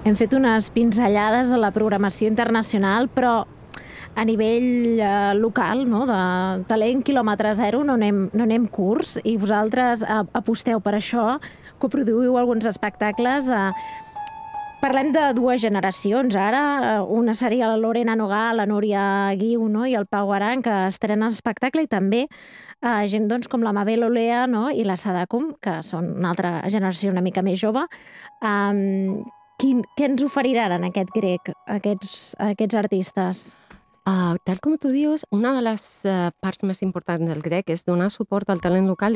Hem fet unes pinzellades de la programació internacional, però a nivell local, no? De talent quilòmetre zero, no anem curts, i vosaltres aposteu per això, coproduïu alguns espectacles. Parlem de dues generacions ara, una seria la Lorena Nogal, la Núria Guiu, no? I el Pau Aran, que estrenen espectacle, i també gent doncs, com la Mabel Olea, no? I la Sadacum, que són una altra generació una mica més jove. Què ens oferiran en aquest grec, aquests artistes? Tal com tu dius, una de les parts més importants del grec és donar suport al talent local